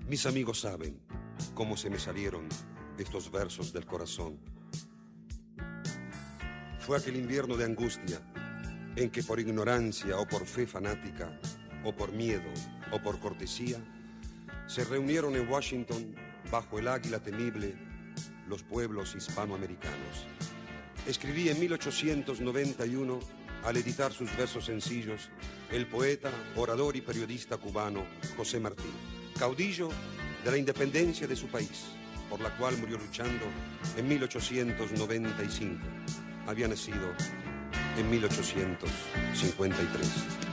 Mis amigos saben cómo se me salieron estos versos del corazón. Fue aquel invierno de angustia en que por ignorancia o por fe fanática, o por miedo o por cortesía, se reunieron en Washington bajo el águila temible los pueblos hispanoamericanos. Escribí en 1891, al editar sus versos sencillos, el poeta, orador y periodista cubano José Martí, caudillo de la independencia de su país, por la cual murió luchando en 1895. Había nacido en 1853.